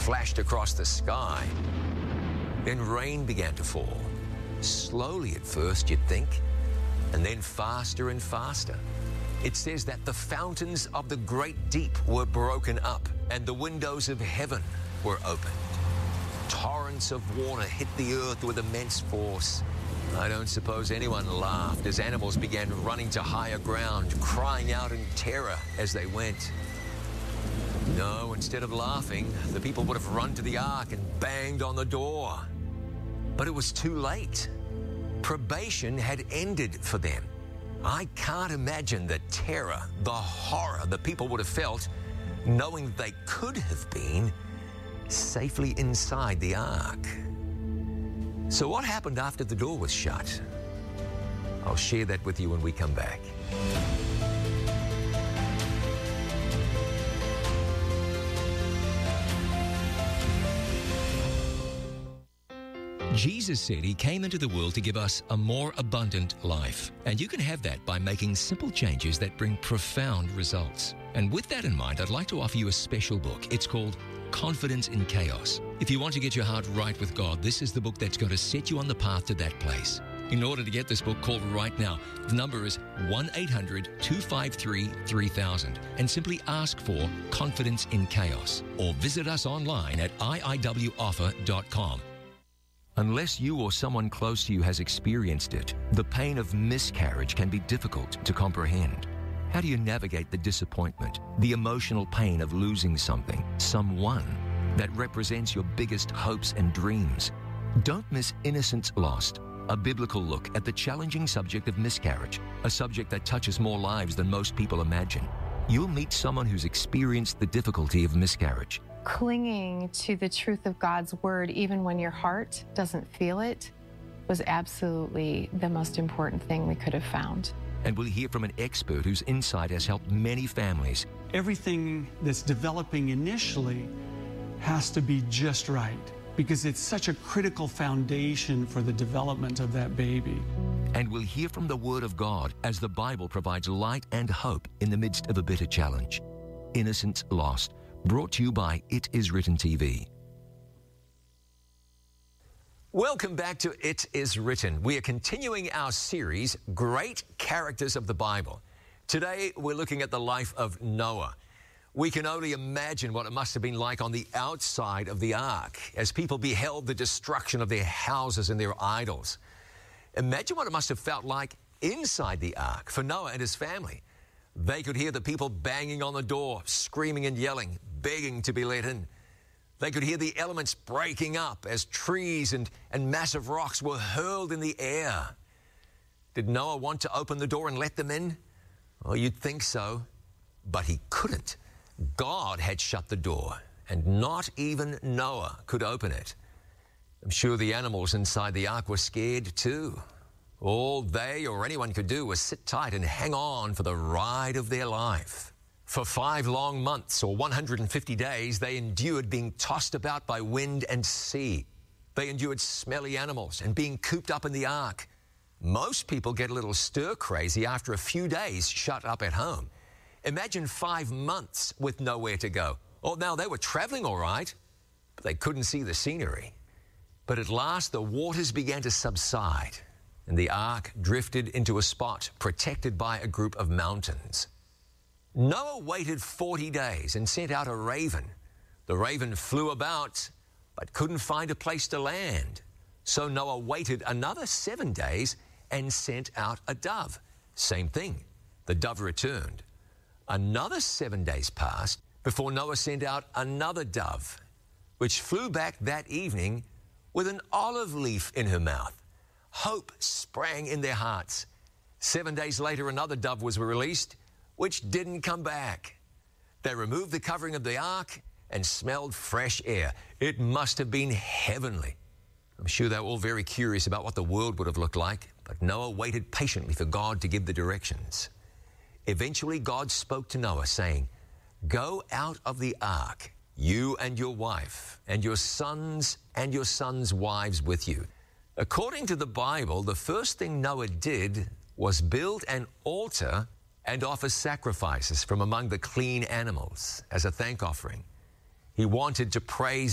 flashed across the sky. Then rain began to fall. Slowly at first, you'd think, and then faster and faster. It says that the fountains of the great deep were broken up and the windows of heaven were opened. Torrents of water hit the earth with immense force. I don't suppose anyone laughed as animals began running to higher ground, crying out in terror as they went. No, instead of laughing, the people would have run to the ark and banged on the door. But it was too late. Probation had ended for them. I can't imagine the terror, the horror the people would have felt knowing that they could have been safely inside the ark. So what happened after the door was shut? I'll share that with you when we come back. Jesus said he came into the world to give us a more abundant life. And you can have that by making simple changes that bring profound results. And with that in mind, I'd like to offer you a special book. It's called Confidence in Chaos. If you want to get your heart right with God, this is the book that's going to set you on the path to that place. In order to get this book, call right now. The number is 1-800-253-3000 and simply ask for Confidence in Chaos, or visit us online at iiwoffer.com. Unless you or someone close to you has experienced it, the pain of miscarriage can be difficult to comprehend. How do you navigate the disappointment, the emotional pain of losing something, someone that represents your biggest hopes and dreams? Don't miss Innocence Lost, a biblical look at the challenging subject of miscarriage, a subject that touches more lives than most people imagine. You'll meet someone who's experienced the difficulty of miscarriage. Clinging to the truth of God's word, even when your heart doesn't feel it, was absolutely the most important thing we could have found. And we'll hear from an expert whose insight has helped many families. Everything that's developing initially has to be just right, because it's such a critical foundation for the development of that baby. And we'll hear from the Word of God as the Bible provides light and hope in the midst of a bitter challenge. Innocence Lost, brought to you by It Is Written TV. Welcome back to It Is Written. We are continuing our series, Great Characters of the Bible. Today, we're looking at the life of Noah. We can only imagine what it must have been like on the outside of the ark as people beheld the destruction of their houses and their idols. Imagine what it must have felt like inside the ark for Noah and his family. They could hear the people banging on the door, screaming and yelling, begging to be let in. They could hear the elements breaking up as trees and massive rocks were hurled in the air. Did Noah want to open the door and let them in? Oh, you'd think so, but he couldn't. God had shut the door, and not even Noah could open it. I'm sure the animals inside the ark were scared too. All they or anyone could do was sit tight and hang on for the ride of their life. For 5 long months or 150 days, they endured being tossed about by wind and sea. They endured smelly animals and being cooped up in the ark. Most people get a little stir-crazy after a few days shut up at home. Imagine 5 months with nowhere to go. Oh, now they were traveling all right, but they couldn't see the scenery. But at last the waters began to subside, and the ark drifted into a spot protected by a group of mountains. Noah waited 40 days and sent out a raven. The raven flew about, but couldn't find a place to land. So Noah waited another 7 days and sent out a dove. Same thing. The dove returned. Another 7 days passed before Noah sent out another dove, which flew back that evening with an olive leaf in her mouth. Hope sprang in their hearts. 7 days later, another dove was released, which didn't come back. They removed the covering of the ark and smelled fresh air. It must have been heavenly. I'm sure they were all very curious about what the world would have looked like, but Noah waited patiently for God to give the directions. Eventually, God spoke to Noah, saying, "Go out of the ark, you and your wife, and your sons wives with you." According to the Bible, the first thing Noah did was build an altar and offer sacrifices from among the clean animals as a thank offering. He wanted to praise